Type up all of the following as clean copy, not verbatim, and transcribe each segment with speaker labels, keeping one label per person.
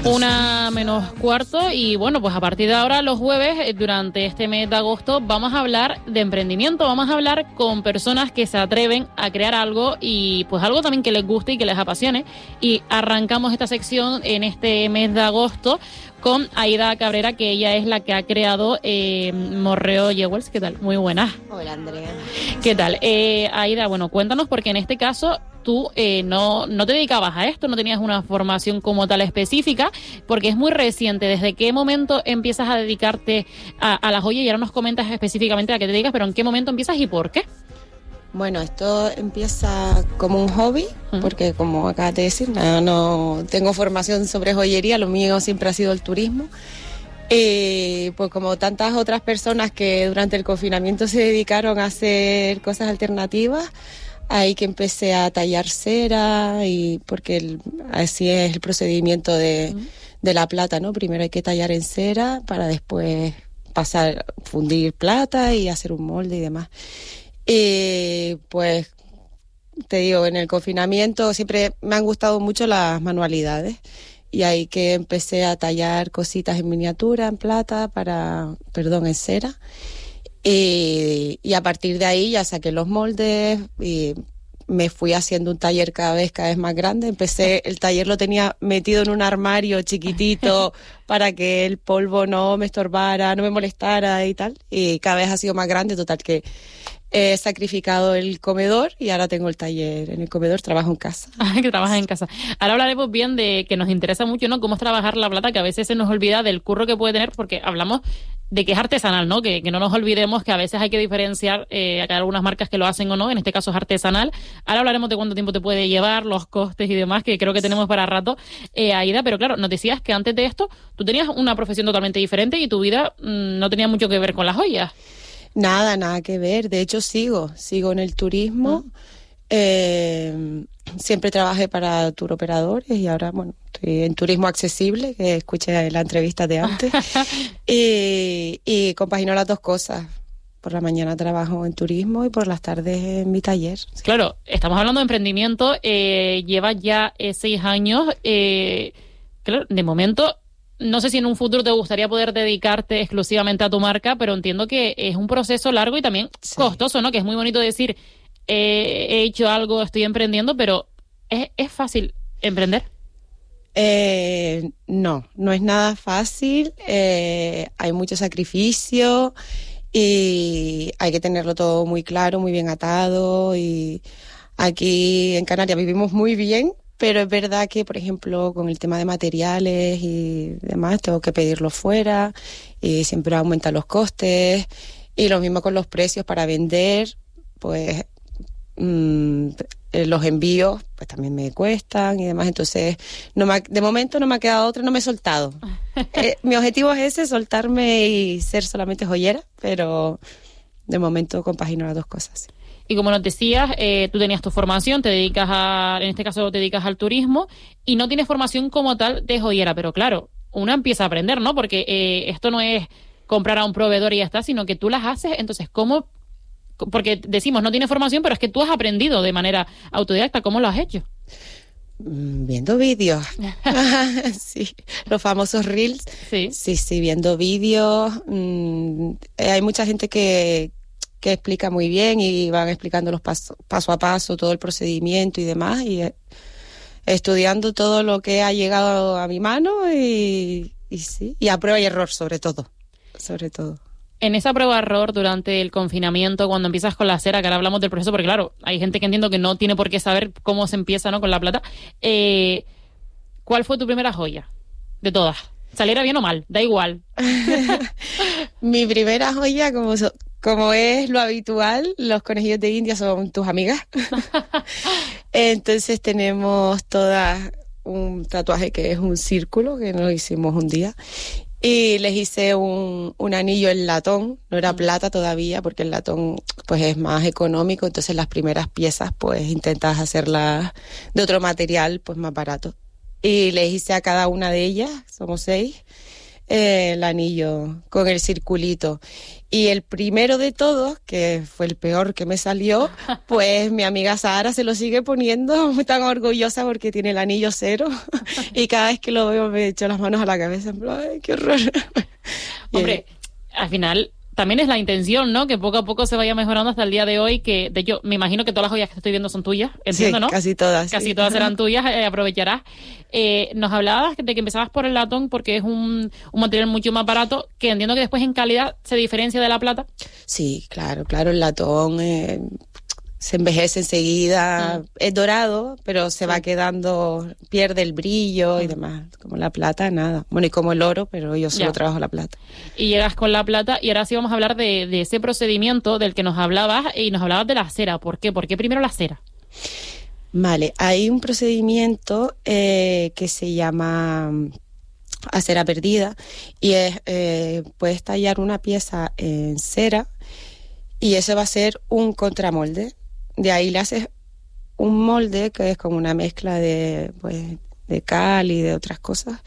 Speaker 1: 1:45 y bueno, pues a partir de ahora los jueves, durante este mes de agosto, vamos a hablar de emprendimiento, vamos a hablar con personas que se atreven a crear algo y pues algo también que les guste y que les apasione, y arrancamos esta sección en este mes de agosto con Aida Cabrera, que ella es la que ha creado Morreo Jewels. ¿Qué tal? Muy buenas.
Speaker 2: Hola, Andrea.
Speaker 1: ¿Qué tal? Aida, bueno, cuéntanos, porque en este caso tú no te dedicabas a esto, no tenías una formación como tal específica, porque es muy reciente. ¿Desde qué momento empiezas a dedicarte a la joya? Y ahora nos comentas específicamente a qué te dedicas, pero ¿en qué momento empiezas y por qué?
Speaker 2: Bueno, esto empieza como un hobby, porque como acabas de decir, no tengo formación sobre joyería, lo mío siempre ha sido el turismo. Pues como tantas otras personas que durante el confinamiento se dedicaron a hacer cosas alternativas, ahí que empecé a tallar cera, y porque así es el procedimiento de la plata, ¿no? Primero hay que tallar en cera para después fundir plata y hacer un molde y demás. Pues te digo, en el confinamiento siempre me han gustado mucho las manualidades, y ahí que empecé a tallar cositas en miniatura, en plata, en cera. Y a partir de ahí ya saqué los moldes y me fui haciendo un taller cada vez más grande. El taller lo tenía metido en un armario chiquitito para que el polvo no me estorbara, no me molestara y tal. Y cada vez ha sido más grande, total que he sacrificado el comedor y ahora tengo el taller en el comedor, trabajo en casa.
Speaker 1: Que trabajas en casa. Ahora hablaremos bien de que nos interesa mucho, ¿no? Cómo es trabajar la plata, que a veces se nos olvida del curro que puede tener, porque hablamos de que es artesanal, ¿no? Que no nos olvidemos que a veces hay que diferenciar, acá hay algunas marcas que lo hacen o no, en este caso es artesanal. Ahora hablaremos de cuánto tiempo te puede llevar, los costes y demás, que creo que tenemos para rato, Aida, pero claro, nos decías que antes de esto tú tenías una profesión totalmente diferente y tu vida no tenía mucho que ver con las joyas.
Speaker 2: Nada que ver. De hecho, sigo en el turismo. Siempre trabajé para tour operadores y ahora, bueno, estoy en turismo accesible, que escuché la entrevista de antes. y compagino las dos cosas. Por la mañana trabajo en turismo y por las tardes en mi taller. Sí.
Speaker 1: Claro, estamos hablando de emprendimiento. Llevas ya 6 años. Claro, de momento, no sé si en un futuro te gustaría poder dedicarte exclusivamente a tu marca, pero entiendo que es un proceso largo y también costoso, ¿no? Que es muy bonito decir, he hecho algo, estoy emprendiendo, pero ¿es fácil emprender?
Speaker 2: No es nada fácil. Hay mucho sacrificio y hay que tenerlo todo muy claro, muy bien atado. Y aquí en Canarias vivimos muy bien, pero es verdad que, por ejemplo, con el tema de materiales y demás, tengo que pedirlo fuera y siempre aumentan los costes. Y lo mismo con los precios para vender, pues los envíos pues también me cuestan y demás. Entonces, de momento no me ha quedado otra, no me he soltado. Mi objetivo es ese, soltarme y ser solamente joyera, pero de momento compagino las dos cosas.
Speaker 1: Y como nos decías, tú tenías tu formación, en este caso te dedicas al turismo y no tienes formación como tal de joyera, pero claro, una empieza a aprender, ¿no? Porque esto no es comprar a un proveedor y ya está, sino que tú las haces. Entonces, ¿cómo? Porque decimos, no tienes formación, pero es que tú has aprendido de manera autodidacta. ¿Cómo lo has hecho?
Speaker 2: Viendo vídeos. Sí, los famosos reels. Sí, viendo vídeos. Hay mucha gente que explica muy bien y van explicando los paso a paso todo el procedimiento y demás, y estudiando todo lo que ha llegado a mi mano y a prueba y error sobre todo. En esa prueba de error durante el confinamiento, cuando empiezas con la cera, que ahora hablamos del proceso, porque claro, hay gente que entiendo que no tiene por qué saber cómo se empieza, ¿no?, con la plata. ¿Cuál fue tu primera joya? De todas. Saliera bien o mal, da igual. Mi primera joya, como es lo habitual, los conejillos de India son tus amigas. Entonces tenemos todas un tatuaje que es un círculo, que nos hicimos un día. Y les hice un anillo en latón, no era plata todavía, porque el latón pues es más económico, entonces las primeras piezas pues intentas hacerlas de otro material pues más barato. Y les hice a cada una de ellas, somos 6, el anillo con el circulito. Y el primero de todos, que fue el peor que me salió, pues mi amiga Sara se lo sigue poniendo, muy tan orgullosa porque tiene el anillo 0 y cada vez que lo veo me echo las manos a la cabeza, en plan, ¡ay, qué horror!
Speaker 1: Hombre, al final también es la intención, ¿no? Que poco a poco se vaya mejorando hasta el día de hoy, que de hecho me imagino que todas las joyas que estoy viendo son tuyas, entiendo,
Speaker 2: sí,
Speaker 1: ¿no?
Speaker 2: Casi todas.
Speaker 1: Casi todas serán tuyas, aprovecharás. Nos hablabas de que empezabas por el latón porque es un material mucho más barato, que entiendo que después en calidad se diferencia de la plata.
Speaker 2: Sí, claro, el latón se envejece enseguida, es dorado, pero se va quedando, pierde el brillo y demás, como la plata, nada. Bueno, y como el oro, pero yo solo trabajo la plata.
Speaker 1: Y llegas con la plata, y ahora sí vamos a hablar de ese procedimiento del que nos hablabas, y nos hablabas de la cera. ¿Por qué? ¿Por qué primero la cera?
Speaker 2: Vale, hay un procedimiento que se llama a cera perdida, y es, puedes tallar una pieza en cera, y eso va a ser un contramolde. De ahí le haces un molde que es como una mezcla de cal y de otras cosas.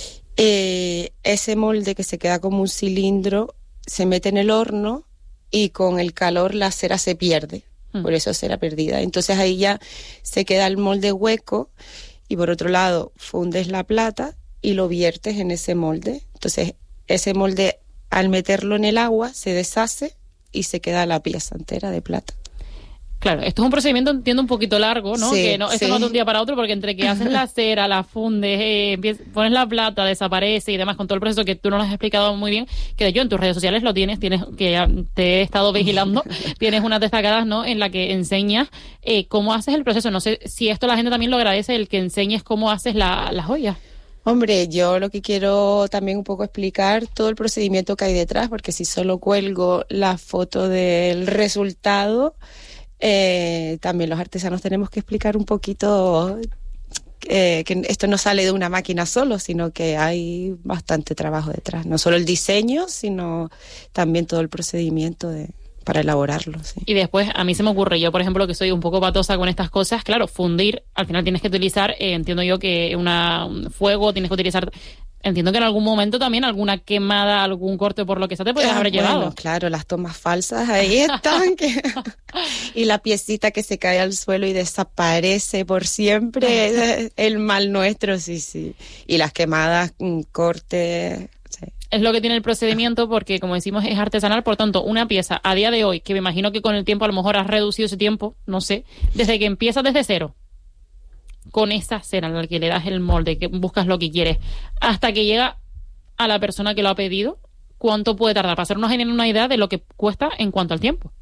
Speaker 2: Ese molde, que se queda como un cilindro, se mete en el horno y con el calor la cera se pierde. Por eso cera perdida. Entonces ahí ya se queda el molde hueco, y por otro lado fundes la plata y lo viertes en ese molde. Entonces ese molde, al meterlo en el agua, se deshace y se queda la pieza entera de plata.
Speaker 1: Claro, esto es un procedimiento, entiendo, un poquito largo, ¿no?
Speaker 2: Sí,
Speaker 1: que no, esto no es de un día para otro, porque entre que haces la cera, la fundes, pones la plata, desaparece y demás, con todo el proceso que tú no lo has explicado muy bien, que de hecho en tus redes sociales lo tienes que ya te he estado vigilando, tienes unas destacadas, ¿no?, en la que enseñas cómo haces el proceso. No sé si esto la gente también lo agradece, el que enseñes cómo haces las joyas.
Speaker 2: Hombre, yo lo que quiero también un poco explicar todo el procedimiento que hay detrás, porque si solo cuelgo la foto del resultado, también los artesanos tenemos que explicar un poquito que esto no sale de una máquina solo, sino que hay bastante trabajo detrás. No solo el diseño, sino también todo el procedimiento para elaborarlo. Sí.
Speaker 1: Y después, a mí se me ocurre, yo por ejemplo, que soy un poco patosa con estas cosas, claro, fundir, al final tienes que utilizar, entiendo yo que un fuego, tienes que utilizar... Entiendo que en algún momento también alguna quemada, algún corte por lo que sea te podrías haber llevado.
Speaker 2: Claro, las tomas falsas ahí están. Y la piecita que se cae al suelo y desaparece por siempre, el mal nuestro, sí. Y las quemadas, cortes... Sí.
Speaker 1: Es lo que tiene el procedimiento, porque como decimos es artesanal, por tanto una pieza a día de hoy, que me imagino que con el tiempo a lo mejor has reducido ese tiempo, no sé, desde que empiezas desde cero, con esa cera en la que le das el molde, que buscas lo que quieres, hasta que llega a la persona que lo ha pedido, ¿cuánto puede tardar? Para hacernos una idea de lo que cuesta en cuanto al tiempo.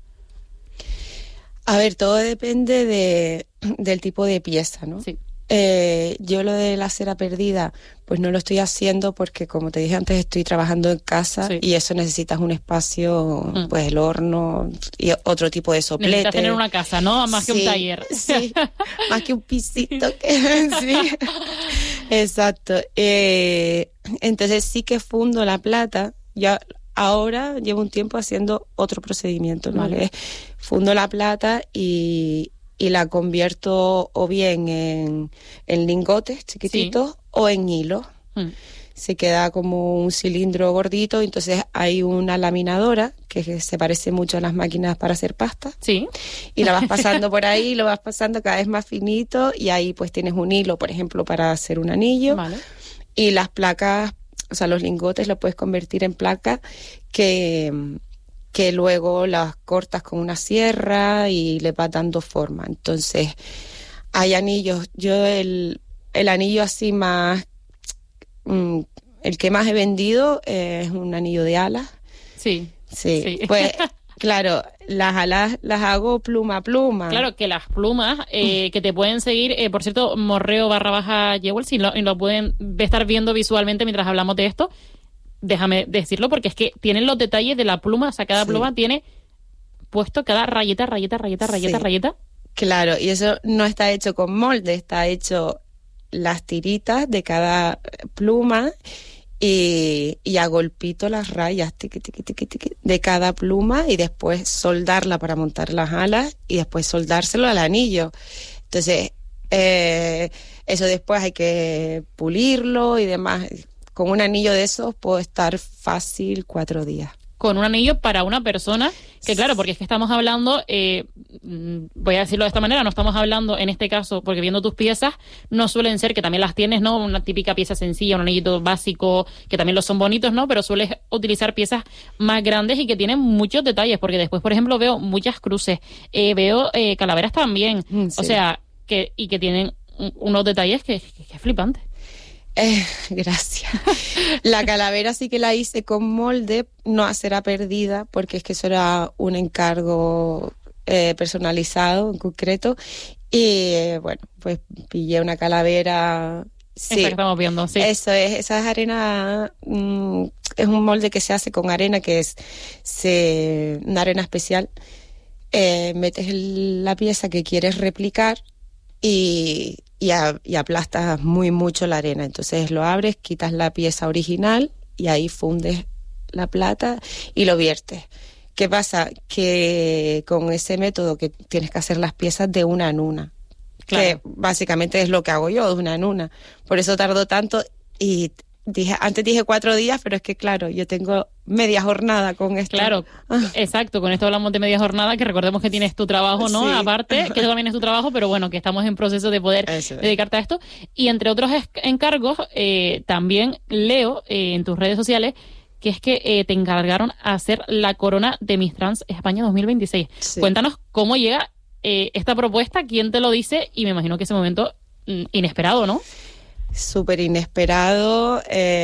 Speaker 2: A ver, todo depende del tipo de pieza, ¿no? Sí. Yo lo de la cera perdida, pues no lo estoy haciendo porque, como te dije antes, estoy trabajando en casa, y eso necesitas un espacio, pues el horno y otro tipo de soplete.
Speaker 1: Necesitas tener una casa, ¿no? Más que un taller.
Speaker 2: Sí, más que un pisito. Sí. Exacto. Entonces sí que fundo la plata. Ya ahora llevo un tiempo haciendo otro procedimiento, ¿no? Que es fundo la plata y la convierto o bien en lingotes chiquititos, o en hilos. Se queda como un cilindro gordito, entonces hay una laminadora que se parece mucho a las máquinas para hacer pasta.
Speaker 1: Sí.
Speaker 2: Y la vas pasando por ahí, lo vas pasando cada vez más finito, y ahí pues tienes un hilo, por ejemplo, para hacer un anillo.
Speaker 1: Vale.
Speaker 2: Y las placas, o sea, los lingotes los puedes convertir en placas que luego las cortas con una sierra y le vas dando forma. Entonces, hay anillos. Yo el anillo así más... el que más he vendido es un anillo de alas.
Speaker 1: Sí.
Speaker 2: Pues, claro, las alas las hago pluma a pluma.
Speaker 1: Claro, que las plumas que te pueden seguir, por cierto, morreo_Jewel, si lo pueden estar viendo visualmente mientras hablamos de esto, déjame decirlo, porque es que tienen los detalles de la pluma, o sea, cada pluma tiene puesto cada rayeta.
Speaker 2: Claro, y eso no está hecho con molde, está hecho las tiritas de cada pluma y a golpito las rayas de cada pluma, y después soldarla para montar las alas y después soldárselo al anillo. Entonces, eso después hay que pulirlo y demás. con un anillo de esos puedo estar fácil 4 días.
Speaker 1: Con un anillo para una persona, que claro, porque es que estamos hablando, voy a decirlo de esta manera, no estamos hablando en este caso, porque viendo tus piezas, no suelen ser, que también las tienes, ¿no? Una típica pieza sencilla, un anillito básico, que también los son bonitos, ¿no? Pero sueles utilizar piezas más grandes y que tienen muchos detalles, porque después, por ejemplo, veo muchas cruces, veo calaveras también, sí. O sea, que tienen unos detalles que es flipante.
Speaker 2: Gracias. La calavera sí que la hice con molde, no será perdida, porque es que eso era un encargo personalizado en concreto. Y bueno, pues pillé una calavera. Sí,
Speaker 1: esa que estamos viendo, sí.
Speaker 2: Eso es, esa es arena, es un molde que se hace con arena, que es una arena especial. Metes la pieza que quieres replicar y aplastas mucho la arena. Entonces lo abres, quitas la pieza original y ahí fundes la plata y lo viertes. ¿Qué pasa? Que con ese método que tienes que hacer las piezas de una en una. Claro. Que básicamente es lo que hago yo, de una en una. Por eso tardó tanto y antes dije 4 días, pero es que claro, yo tengo media jornada con esto.
Speaker 1: Claro, exacto, con esto hablamos de media jornada, que recordemos que tienes tu trabajo, ¿no? Sí. Aparte, que también es tu trabajo, pero bueno, que estamos en proceso de poder dedicarte a esto. Y entre otros encargos, también leo en tus redes sociales que es que te encargaron a hacer la corona de Miss Trans España 2026. Sí. Cuéntanos cómo llega esta propuesta, quién te lo dice, y me imagino que ese momento inesperado, ¿no?
Speaker 2: Súper inesperado,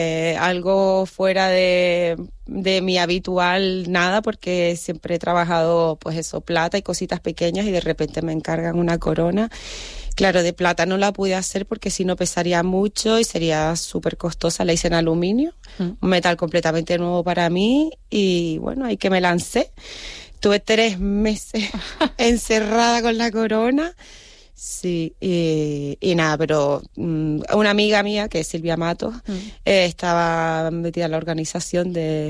Speaker 2: algo fuera de mi habitual nada, porque siempre he trabajado pues eso, plata y cositas pequeñas, y de repente me encargan una corona. Claro, de plata no la pude hacer porque si no pesaría mucho y sería súper costosa. La hice en aluminio, un metal completamente nuevo para mí, y bueno, ahí que me lancé. Tuve 3 meses encerrada con la corona. Sí, y nada, pero una amiga mía, que es Silvia Matos, estaba metida en la organización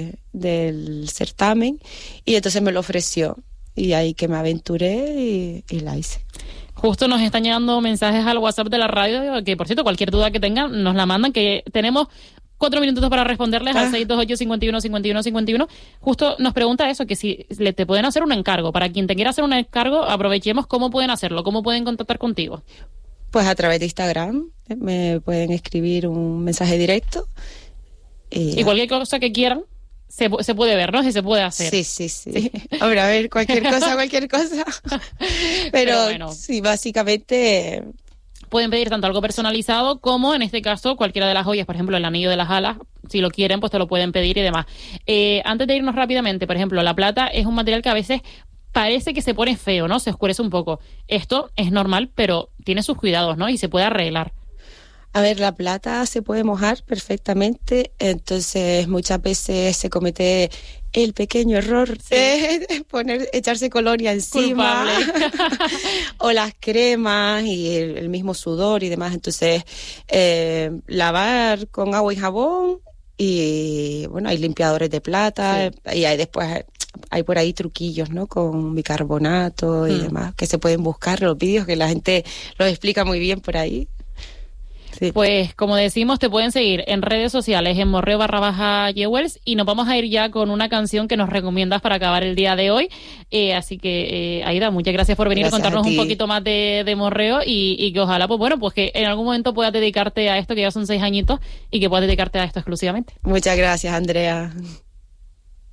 Speaker 2: del certamen, y entonces me lo ofreció, y ahí que me aventuré y la hice.
Speaker 1: Justo nos están llegando mensajes al WhatsApp de la radio, que por cierto, cualquier duda que tengan, nos la mandan, que tenemos 4 minutos para responderles al 628-51-51-51. Justo nos pregunta eso, que si te pueden hacer un encargo. Para quien te quiera hacer un encargo, aprovechemos cómo pueden hacerlo, cómo pueden contactar contigo.
Speaker 2: Pues a través de Instagram, me pueden escribir un mensaje directo.
Speaker 1: Y cualquier cosa que quieran, se puede ver, ¿no? Si se puede hacer.
Speaker 2: Sí. Hombre, a ver, cualquier cosa. Pero bueno, sí, básicamente
Speaker 1: pueden pedir tanto algo personalizado como, en este caso, cualquiera de las joyas, por ejemplo, el anillo de las alas, si lo quieren, pues te lo pueden pedir y demás. Antes de irnos rápidamente, por ejemplo, la plata es un material que a veces parece que se pone feo, ¿no? Se oscurece un poco. Esto es normal, pero tiene sus cuidados, ¿no? Y se puede arreglar.
Speaker 2: A ver, la plata se puede mojar perfectamente, entonces muchas veces se comete el pequeño error de echarse colonia encima o las cremas y el mismo sudor y demás. Entonces, lavar con agua y jabón, y bueno, hay limpiadores de plata, y hay después hay por ahí truquillos, ¿no? Con bicarbonato y demás, que se pueden buscar los vídeos, que la gente los explica muy bien por ahí. Sí.
Speaker 1: Pues como decimos, te pueden seguir en redes sociales en morreo_Jewels, y nos vamos a ir ya con una canción que nos recomiendas para acabar el día de hoy. Así que, Aida, muchas gracias por venir a contarnos un poquito más de Morreo, y que ojalá, pues bueno, pues que en algún momento puedas dedicarte a esto, que ya son 6 añitos, y que puedas dedicarte a esto exclusivamente.
Speaker 2: Muchas gracias, Andrea.